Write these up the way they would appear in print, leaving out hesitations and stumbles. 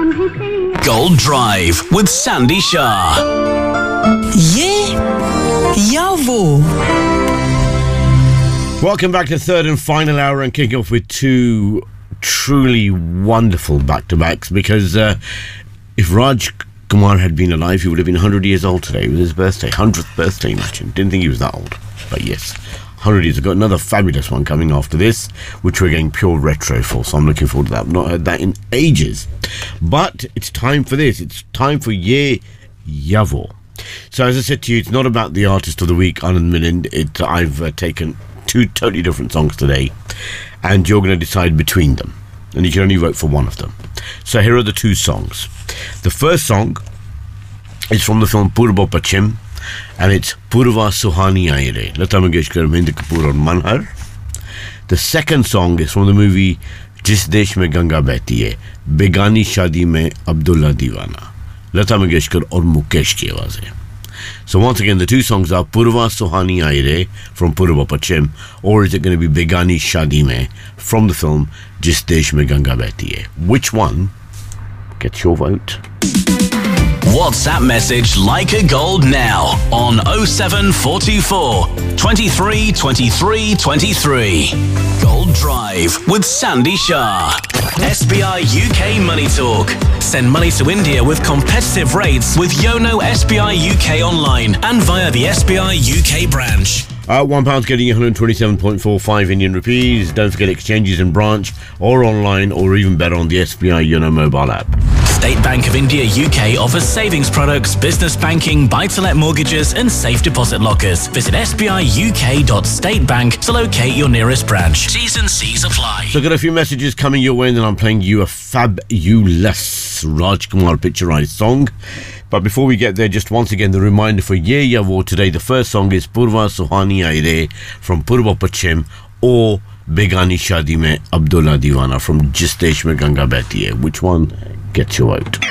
Gold Drive with Sandy Shah. Ye ya wo. Welcome back to third and final hour, and kicking off with two truly wonderful back-to-backs, because if Raj Kumar had been alive, he would have been 100 years old today. It was his birthday, 100th birthday, imagine. Didn't think he was that old, but yes, 100 years ago. Another fabulous one coming after this, which we're getting pure retro for, so I'm looking forward to that. I've not heard that in ages. But it's time for this. It's time for Ye Yavo. So as I said to you, it's not about the artist of the week, Anand Milind. I've taken two totally different songs today, and you're going to decide between them, and you can only vote for one of them. So here are the two songs. The first song is from the film Purva Pachim, and it's Purva Suhani Aire, Lata Mangeshkar, Mahendra Kapoor and Manhar. The second song is from the movie Jis Desh Mein Ganga Behti Hai, Begani Shadi Mein Abdullah Diwana, Lata Mangeshkar और मुकेश की आवाज़ है. So once again, the two songs are Purva Suhani Aire from Purva Pachim, or is it going to be Begani Shadi Mein from the film Jis Desh Mein Ganga Behti Hai? Which one gets your vote? WhatsApp message Like a Gold now on 07424 23 23 23. Gold Drive with Sandy Shah. SBI UK Money Talk. Send money to India with competitive rates with Yono SBI UK online and via the SBI UK branch. £1 getting 127.45 Indian rupees. Don't forget exchanges in branch or online, or even better on the SBI Yono mobile app. State Bank of India UK offers savings products, business banking, buy-to-let mortgages and safe deposit lockers. Visit sbiuk.statebank to locate your nearest branch. T's and C's apply. So I've got a few messages coming your way, and then I'm playing you a fabulous Raj Kumar picturized song. But before we get there, just once again, the reminder for Ye Yavo today. The first song is Purva Suhani Aire from Purva Pachim, or Begani Shadi Mein Abdullah Diwana from Jis Desh Mein Ganga Behti Hai. Which one gets your vote?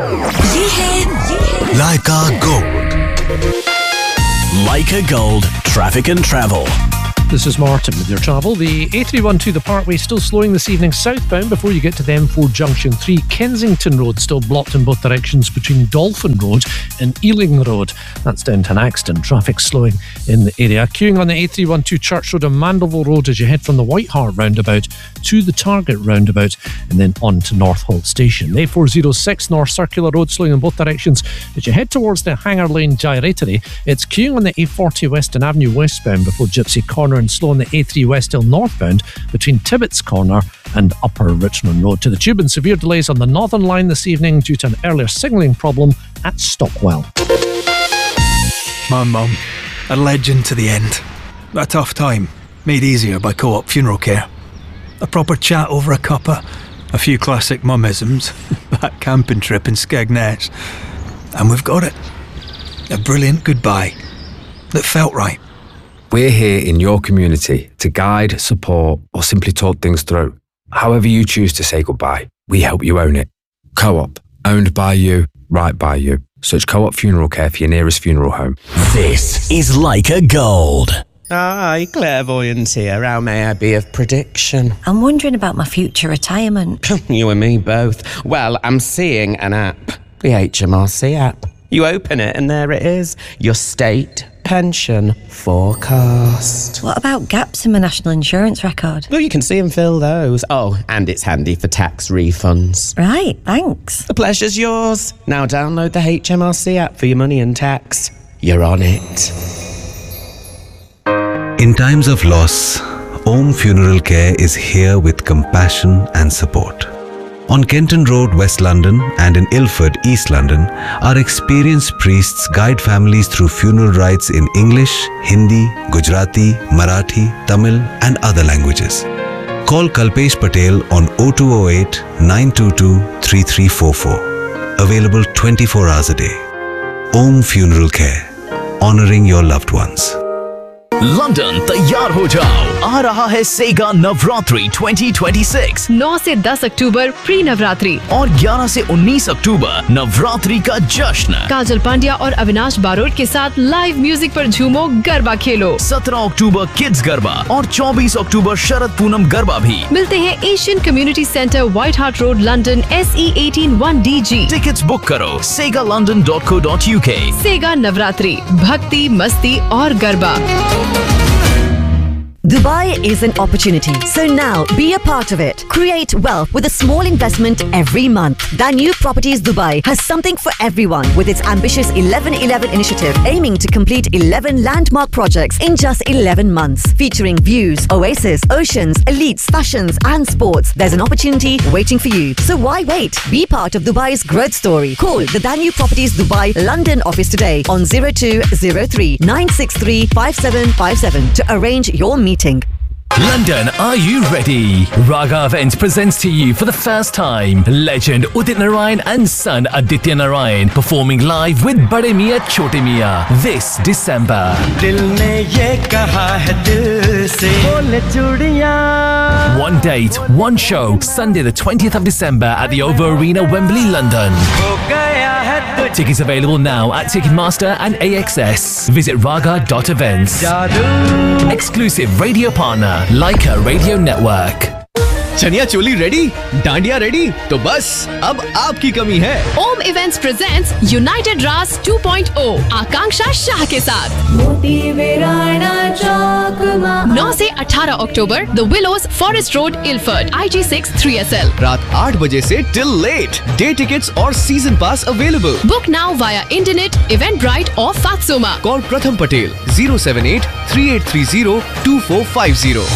Like a Gold. Like a Gold, traffic and travel. This is Martin with your travel. The A312, the Parkway, still slowing this evening southbound before you get to the M4 Junction 3. Kensington Road still blocked in both directions between Dolphin Road and Ealing Road. That's down to an accident. Traffic slowing in the area. Queuing on the A312 Church Road and Mandeville Road as you head from the White Hart roundabout to the Target roundabout and then on to Northolt Station. The A406 North Circular Road slowing in both directions as you head towards the Hanger Lane Gyratory. It's queuing on the A40 Western Avenue westbound before Gypsy Corner, and slow on the A3 West Hill northbound between Tibbetts Corner and Upper Richmond Road. To the Tube, and severe delays on the Northern Line this evening due to an earlier signalling problem at Stockwell. My mum, a legend to the end. A tough time, made easier by Co-op Funeral Care. A proper chat over a cuppa, a few classic mummisms, that camping trip in Skegness, and we've got it. A brilliant goodbye that felt right. We're here in your community to guide, support, or simply talk things through. However you choose to say goodbye, we help you own it. Co-op, owned by you, right by you. Search Co-op Funeral Care for your nearest funeral home. This is Like a Gold. Hi, clairvoyance here. How may I be of prediction? I'm wondering about my future retirement. You and me both. Well, I'm seeing an app. The HMRC app. You open it and there it is. Your state pension forecast. What about gaps in my national insurance record? Well, you can see and fill those. Oh, and it's handy for tax refunds. Right, thanks. The pleasure's yours. Now download the HMRC app for your money and tax. You're on it. In times of loss, Om Funeral Care is here with compassion and support. On Kenton Road, West London, and in Ilford, East London, our experienced priests guide families through funeral rites in English, Hindi, Gujarati, Marathi, Tamil, and other languages. Call Kalpesh Patel on 0208 922 3344. Available 24 hours a day. Om Funeral Care, honoring your loved ones. London तैयार हो जाओ, आ रहा है सेगा नवरात्रि 2026। 9 से 10 अक्टूबर pre Navratri और 11 से 19 अक्टूबर नवरात्रि का जश्न। काजल पांड्या और अविनाश बारोट के साथ लाइव म्यूजिक पर झूमो, गरबा खेलो। 17 अक्टूबर किड्स गरबा और 24 अक्टूबर शरद पूनम गरबा भी। मिलते हैं Asian community centre, white heart road, London, SE 18 1DG। Tickets book करो segalondon.co.uk। सेगा नवरात्रि, भक्ति, मस्ती और garba. Dubai is an opportunity, so now be a part of it. Create wealth with a small investment every month. Danube Properties Dubai has something for everyone with its ambitious 11-11 initiative aiming to complete 11 landmark projects in just 11 months. Featuring views, oasis, oceans, elites, fashions and sports. There's an opportunity waiting for you. So why wait? Be part of Dubai's growth story. Call the Danube Properties Dubai London office today on 0203 963 5757 to arrange your meeting. London, are you ready? Raga Events presents to you for the first time legend Udit Narayan and son Aditya Narayan performing live with Bade Miyan Chote Miyan this December. Dil ne ye kaha hai dil se bole chudiyan. One date, one show, Sunday the 20th of December at the OVO Arena, Wembley, London. Tickets available now at Ticketmaster and AXS. Visit raga.events. Exclusive radio partner, Leica Radio Network. Chaniya choli ready, dandiya ready, तो बस अब आपकी कमी है। ओम events presents United रास 2.0 आकांक्षा शाह के साथ 9 से 18 अक्टूबर the willows, forest road, Ilford, IG6 3SL। रात 8 बजे से टिल लेट। डे टिकट्स और सीजन पास available. Book now via internet, Eventbrite और फात्सोमा। कॉल प्रथम पटेल 078 3830 2450।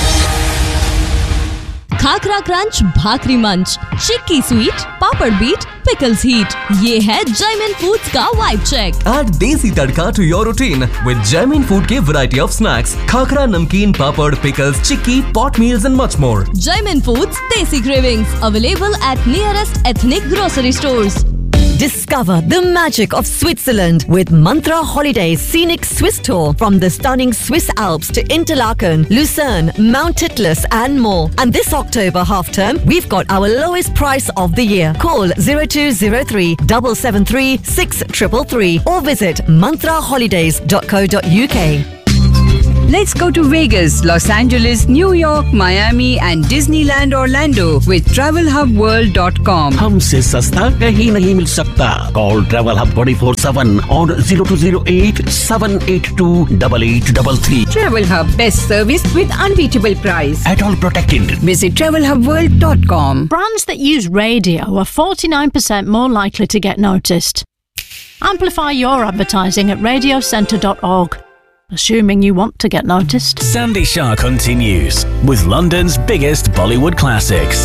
खाकरा क्रंच, भाकरी मंच, चिक्की स्वीट, पापड़ बीट, पिकल्स हीट। ये है जयमिन फूड्स का वाइब चेक। Add देसी तड़का to your routine with Jaymin food के variety of snacks, खाकरा, नमकीन, पापड़, pickles, chikki, pot meals and much more. Jaymin foods देसी cravings available at nearest ethnic grocery stores. Discover the magic of Switzerland with Mantra Holidays Scenic Swiss Tour from the stunning Swiss Alps to Interlaken, Lucerne, Mount Titlis and more. And this October half term, we've got our lowest price of the year. Call 0203 773 6333 or visit mantraholidays.co.uk. Let's go to Vegas, Los Angeles, New York, Miami and Disneyland Orlando with TravelHubWorld.com. हमसे सस्ता कहीं नहीं मिल सकता। Call Travel Hub 24/7 on 0208 782 8833. Travel Hub, best service with unbeatable price. At all protected. Visit TravelHubWorld.com. Brands that use radio are 49% more likely to get noticed. Amplify your advertising at radiocentre.org. Assuming you want to get noticed. Sandy Shah continues with London's biggest Bollywood classics.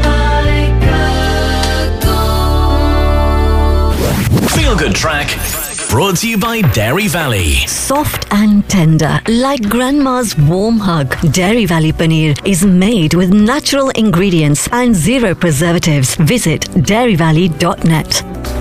Feel Good Track brought to you by Dairy Valley. Soft and tender, like grandma's warm hug. Dairy Valley Paneer is made with natural ingredients and zero preservatives. Visit dairyvalley.net.